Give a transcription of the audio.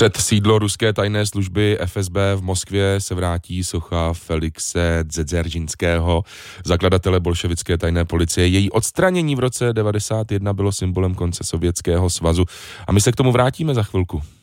Před sídlo ruské tajné služby FSB v Moskvě se vrátí socha Felixe Dzeržinského, zakladatele bolševické tajné policie. Její odstranění v roce 1991 bylo symbolem konce Sovětského svazu a my se k tomu vrátíme za chvilku.